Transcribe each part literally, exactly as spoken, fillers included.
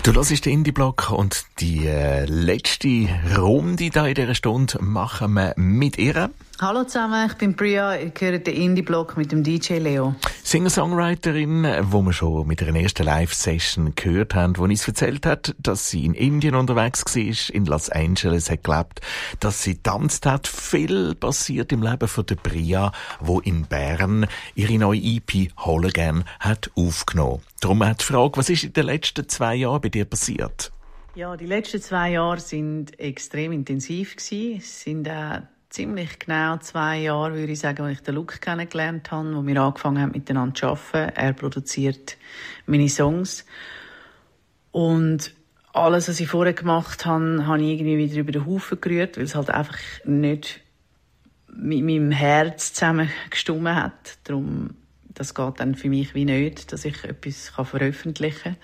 Du hörst den Indie-Blog und die äh, letzte Runde da in dieser Stunde machen wir mit ihr. Hallo zusammen, ich bin Priya, ich höre den Indie-Blog mit dem D J Leo. Singer-Songwriterin, wo wir schon mit einer ersten Live-Session gehört haben, wo uns erzählt hat, dass sie in Indien unterwegs war, in Los Angeles hat gelebt, dass sie tanzt hat. Viel passiert im Leben von der Priya, wo in Bern ihre neue E P «Hologram» hat aufgenommen. Darum hat die Frage, was ist in den letzten zwei Jahren bei dir passiert? Ja, die letzten zwei Jahre sind extrem intensiv gewesen. Es sind auch ziemlich genau zwei Jahre, würde ich sagen, als ich den Luke kennengelernt habe, wo wir angefangen haben, miteinander zu arbeiten. Er produziert meine Songs. Und alles, was ich vorher gemacht habe, habe ich irgendwie wieder über den Haufen gerührt, weil es halt einfach nicht mit meinem Herz zusammengestimmt hat. Darum, das geht dann für mich wie nicht, dass ich etwas veröffentlichen kann.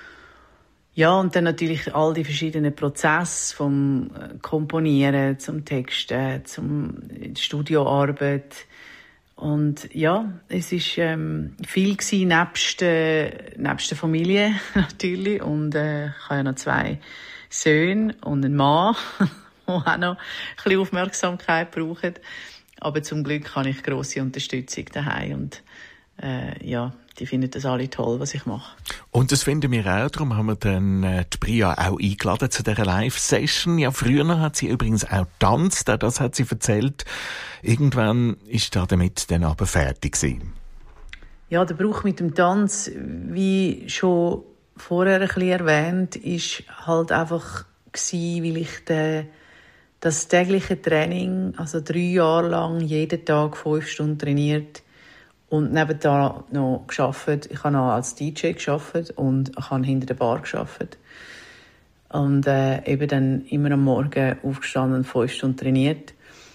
Ja, und dann natürlich all die verschiedenen Prozesse, vom Komponieren zum Texten, zum Studioarbeit. Und ja, es ist ähm, viel gewesen, nebst, äh, nebst der Familie natürlich. Und äh, ich habe ja noch zwei Söhne und einen Mann, der auch noch ein bisschen Aufmerksamkeit brauchen. Aber zum Glück habe ich grosse Unterstützung daheim und äh, ja, die finden das alle toll, was ich mache. Und das finden wir auch. Darum haben wir dann äh, die Priya auch eingeladen zu dieser Live-Session. Ja, früher hat sie übrigens auch getanzt, auch das hat sie erzählt. Irgendwann ist da damit dann aber fertig gewesen. Ja, der Bruch mit dem Tanz, wie schon vorher ein bisschen erwähnt, ist halt einfach gewesen, weil ich den, das tägliche Training, also drei Jahre lang, jeden Tag fünf Stunden trainiert, und nebenbei noch gearbeitet. Ich habe noch als D J gearbeitet und ich habe hinter der Bar gearbeitet. Und äh, eben dann immer am Morgen aufgestanden und fünf Stunden trainiert.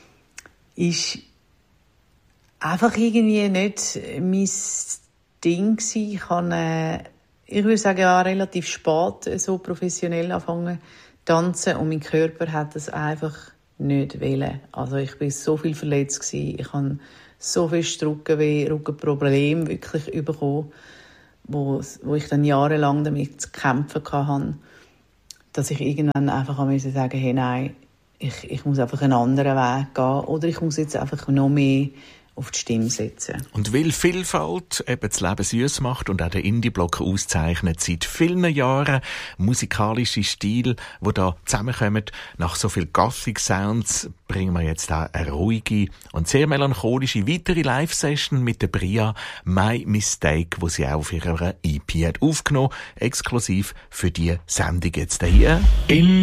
Ist einfach irgendwie nicht mein Ding gewesen. Ich habe, äh, ich würde sagen, ja, relativ spät so professionell angefangen zu tanzen und mein Körper hat das einfach nicht wollen. Also ich war so viel verletzt gewesen. Ich habe so viel Rückenweh, Rückenprobleme wirklich bekommen, wo, wo ich dann jahrelang damit zu kämpfen hatte, dass ich irgendwann einfach sagen musste, hey, nein, ich, ich muss einfach einen anderen Weg gehen oder ich muss jetzt einfach noch mehr auf die Stimme setzen. Und weil Vielfalt eben das Leben süß macht und auch der Indie-Blog auszeichnet seit vielen Jahren musikalische Stile, die da zusammenkommen, nach so viel Gothic-Sounds bringen wir jetzt auch eine ruhige und sehr melancholische weitere Live-Session mit der Priya «My Mistake», wo sie auch auf ihrer E P hat aufgenommen, exklusiv für die Sendung jetzt hier. In